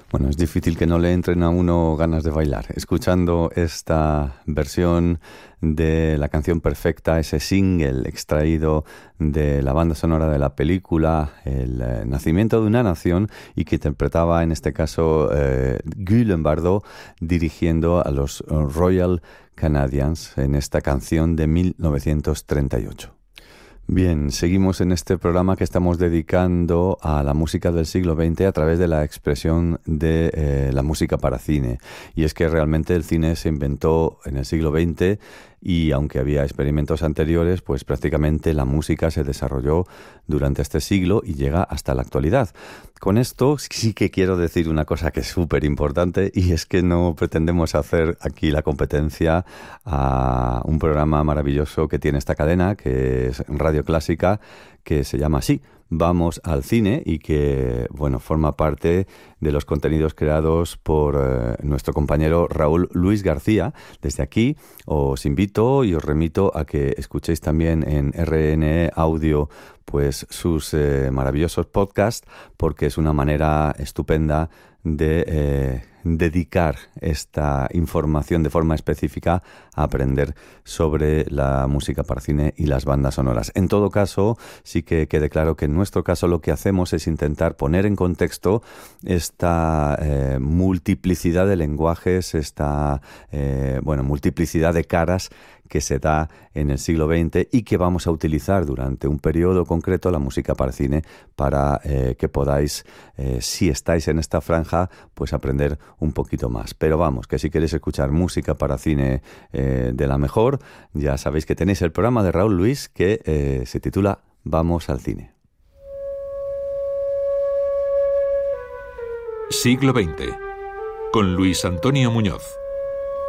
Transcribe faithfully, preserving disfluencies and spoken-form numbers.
Bueno, es difícil que no le entren a uno ganas de bailar. Escuchando esta versión de la canción perfecta, ese single extraído de la banda sonora de la película El eh, nacimiento de una nación, y que interpretaba en este caso eh, Guy Lombardo, dirigiendo a los Royal Canadiens en esta canción de mil novecientos treinta y ocho. Bien, seguimos en este programa que estamos dedicando a la música del siglo veinte a través de la expresión de eh, la música para cine. Y es que realmente el cine se inventó en el siglo veinte y aunque había experimentos anteriores, pues prácticamente la música se desarrolló durante este siglo y llega hasta la actualidad. Con esto sí que quiero decir una cosa que es súper importante, y es que no pretendemos hacer aquí la competencia a un programa maravilloso que tiene esta cadena, que es Radio Clásica, que se llama así, Vamos al Cine, y que, bueno, forma parte de los contenidos creados por eh, nuestro compañero Raúl Luis García. Desde aquí os invito y os remito a que escuchéis también en R N E Audio pues sus eh, maravillosos podcasts, porque es una manera estupenda de eh, dedicar esta información de forma específica a aprender sobre la música para cine y las bandas sonoras. En todo caso, sí que quede claro que en nuestro caso lo que hacemos es intentar poner en contexto esta eh, multiplicidad de lenguajes, esta eh, bueno, multiplicidad de caras que se da en el siglo veinte y que vamos a utilizar durante un periodo concreto, la música para cine, para eh, que podáis, eh, si estáis en esta franja, pues aprender un poquito más. Pero vamos, que si queréis escuchar música para cine eh, de la mejor, ya sabéis que tenéis el programa de Raúl Luis que eh, se titula Vamos al Cine. Siglo veinte, con Luis Antonio Muñoz.